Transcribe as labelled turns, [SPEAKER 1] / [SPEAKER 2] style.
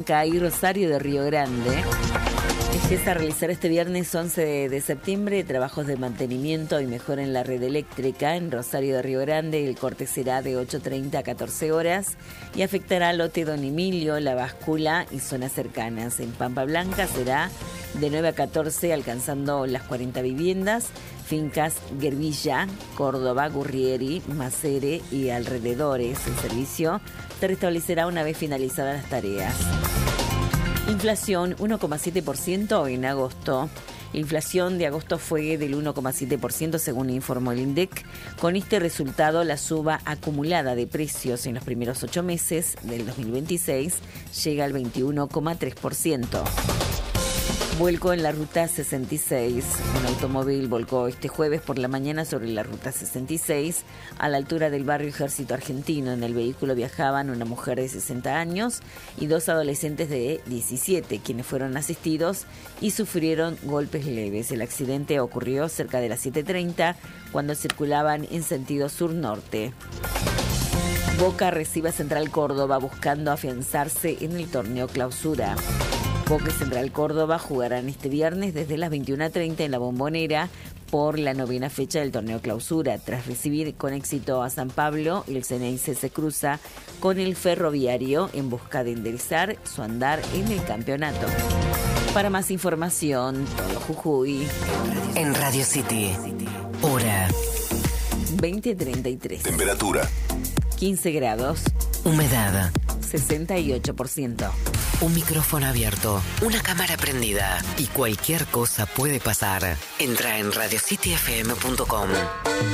[SPEAKER 1] Blanca y Rosario de Río Grande. Empieza a realizar este viernes 11 de septiembre trabajos de mantenimiento y mejora en la red eléctrica. En Rosario de Río Grande el corte será de 8:30 a 14 horas y afectará lote Don Emilio, La Báscula y zonas cercanas. En Pampa Blanca será de 9 a 14 alcanzando las 40 viviendas. Fincas Guervilla, Córdoba, Gurrieri, Macere y alrededores. El servicio se restablecerá una vez finalizadas las tareas. Inflación 1,7% en agosto. La inflación de agosto fue del 1,7% según informó el INDEC. Con este resultado, la suba acumulada de precios en los primeros 8 meses del 2026 llega al 21,3%. Vuelco en la ruta 66. Un automóvil volcó este jueves por la mañana sobre la ruta 66 a la altura del barrio Ejército Argentino. En el vehículo viajaban una mujer de 60 años y 2 adolescentes de 17, quienes fueron asistidos y sufrieron golpes leves. El accidente ocurrió cerca de las 7:30 cuando circulaban en sentido sur-norte. Boca recibe a Central Córdoba buscando afianzarse en el torneo Clausura. Boca y Central Córdoba jugarán este viernes desde las 21:30 en la Bombonera por la 9ª fecha del torneo Clausura. Tras recibir con éxito a San Pablo, el Ceneice se cruza con el Ferroviario en busca de enderezar su andar en el campeonato. Para más información, todo Jujuy.
[SPEAKER 2] En Radio City, hora
[SPEAKER 1] 20:33.
[SPEAKER 3] Temperatura
[SPEAKER 1] 15 grados.
[SPEAKER 2] Humedad
[SPEAKER 1] 68%.
[SPEAKER 2] Un micrófono abierto, una cámara prendida y cualquier cosa puede pasar. Entra en radiocityfm.com.